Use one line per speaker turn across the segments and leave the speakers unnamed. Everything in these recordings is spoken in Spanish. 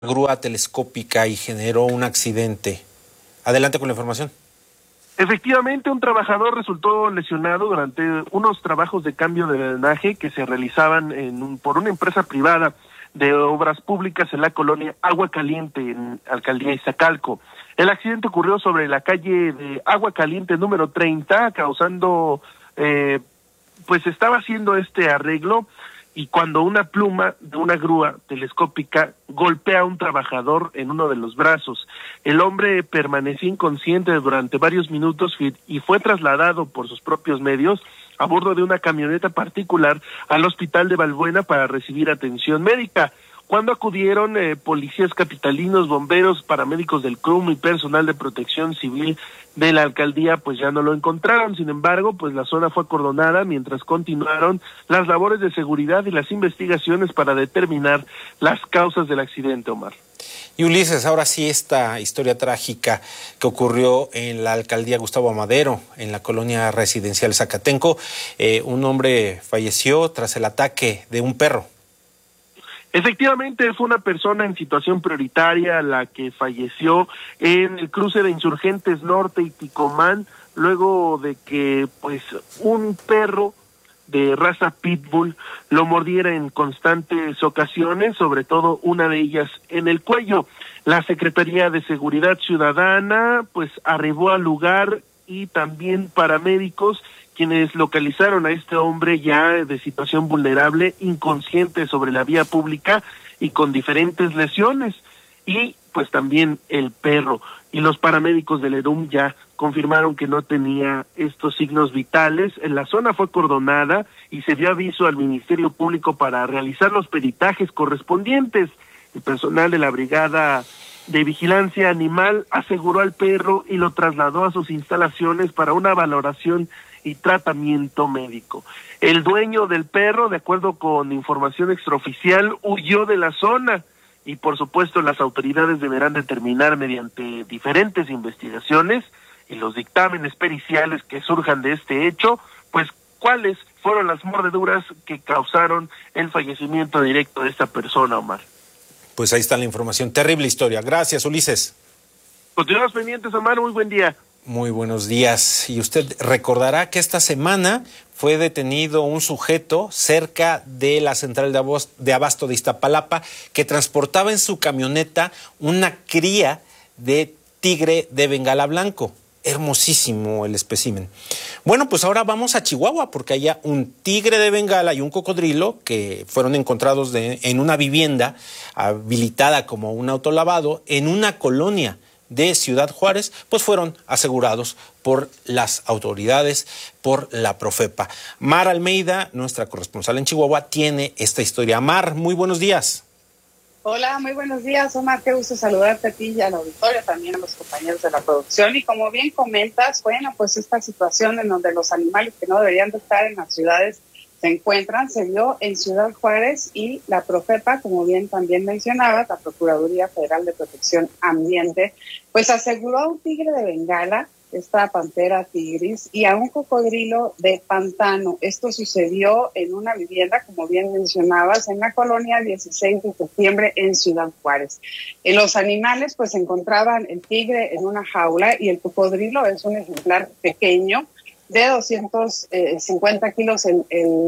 grúa telescópica y generó un accidente. Adelante con la información.
Efectivamente, un trabajador resultó lesionado durante unos trabajos de cambio de drenaje que se realizaban por una empresa privada de obras públicas en la colonia Agua Caliente, en Alcaldía Iztacalco. El accidente ocurrió sobre la calle de Agua Caliente número 30, causando, pues estaba haciendo este arreglo, y cuando una pluma de una grúa telescópica golpea a un trabajador en uno de los brazos. El hombre permaneció inconsciente durante varios minutos y fue trasladado por sus propios medios a bordo de una camioneta particular al hospital de Balbuena para recibir atención médica. Cuando acudieron policías capitalinos, bomberos, paramédicos del CRUM y personal de protección civil de la alcaldía, pues ya no lo encontraron. Sin embargo, pues la zona fue acordonada mientras continuaron las labores de seguridad y las investigaciones para determinar las causas del accidente, Omar.
Y Ulises, ahora sí esta historia trágica que ocurrió en la alcaldía Gustavo Amadero, en la colonia residencial Zacatenco. Un hombre falleció tras el ataque de un perro.
Efectivamente, fue una persona en situación prioritaria la que falleció en el cruce de Insurgentes Norte y Ticomán, luego de que pues un perro de raza pitbull lo mordiera en constantes ocasiones, sobre todo una de ellas en el cuello. La Secretaría de Seguridad Ciudadana pues arribó al lugar y también paramédicos, quienes localizaron a este hombre ya de situación vulnerable, inconsciente sobre la vía pública y con diferentes lesiones, y pues también el perro. Y los paramédicos del ERUM ya confirmaron que no tenía estos signos vitales. En la zona fue acordonada y se dio aviso al Ministerio Público para realizar los peritajes correspondientes. El personal de la Brigada de Vigilancia Animal aseguró al perro y lo trasladó a sus instalaciones para una valoración y tratamiento médico. El dueño del perro, de acuerdo con información extraoficial, huyó de la zona y por supuesto las autoridades deberán determinar mediante diferentes investigaciones y los dictámenes periciales que surjan de este hecho, pues cuáles fueron las mordeduras que causaron el fallecimiento directo de esta persona, Omar.
Pues ahí está la información, terrible historia. Gracias, Ulises.
Continuamos pendientes, Omar, muy buen día.
Muy buenos días. Y usted recordará que esta semana fue detenido un sujeto cerca de la central de abasto de Iztapalapa que transportaba en su camioneta una cría de tigre de Bengala blanco. Hermosísimo el espécimen. Bueno, pues ahora vamos a Chihuahua porque allá un tigre de Bengala y un cocodrilo que fueron encontrados en una vivienda habilitada como un autolavado en una colonia de Ciudad Juárez, pues fueron asegurados por las autoridades, por la Profepa. Mar Almeida, nuestra corresponsal en Chihuahua, tiene esta historia. Mar, muy buenos días.
Hola, muy buenos días, Omar, qué gusto saludarte a ti y al auditorio, también a los compañeros de la producción. Y como bien comentas, bueno, pues esta situación en donde los animales que no deberían de estar en las ciudades se encuentran, se dio en Ciudad Juárez y la Profepa, como bien también mencionabas, la Procuraduría Federal de Protección Ambiente, pues aseguró a un tigre de Bengala, esta pantera tigris, y a un cocodrilo de pantano. Esto sucedió en una vivienda, como bien mencionabas, en la colonia 16 de septiembre en Ciudad Juárez. Los animales pues se encontraban el tigre en una jaula y el cocodrilo es un ejemplar pequeño, de 250 kilos el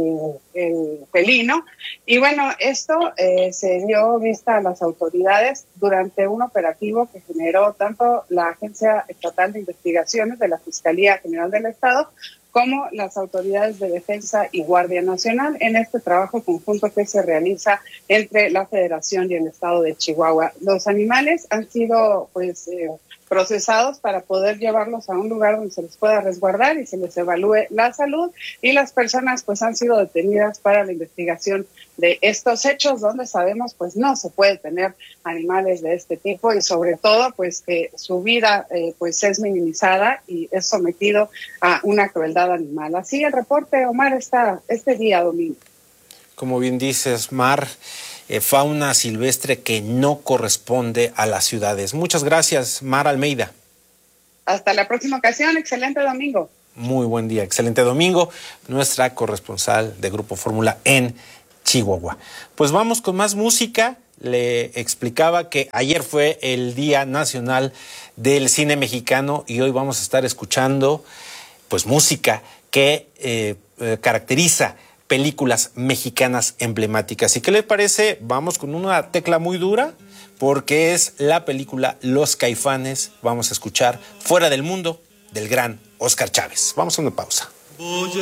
felino. Y bueno, esto se dio vista a las autoridades durante un operativo que generó tanto la Agencia Estatal de Investigaciones de la Fiscalía General del Estado como las autoridades de defensa y Guardia Nacional en este trabajo conjunto que se realiza entre la Federación y el Estado de Chihuahua. Los animales han sido procesados para poder llevarlos a un lugar donde se les pueda resguardar y se les evalúe la salud, y las personas pues han sido detenidas para la investigación de estos hechos donde sabemos pues no se puede tener animales de este tipo y sobre todo pues que su vida pues es minimizada y es sometido a una crueldad animal. Así el reporte, Omar, está este día domingo.
Como bien dices, Mar, fauna silvestre que no corresponde a las ciudades. Muchas gracias, Mar Almeida.
Hasta la próxima ocasión, excelente domingo.
Muy buen día, excelente domingo, nuestra corresponsal de Grupo Fórmula en Chihuahua. Pues vamos con más música. le explicaba que ayer fue el Día Nacional del Cine Mexicano y hoy vamos a estar escuchando pues música que caracteriza películas mexicanas emblemáticas. ¿Y qué le parece? Vamos con una tecla muy dura porque es la película Los Caifanes. Vamos a escuchar Fuera del Mundo del gran Óscar Chávez. Vamos a una pausa.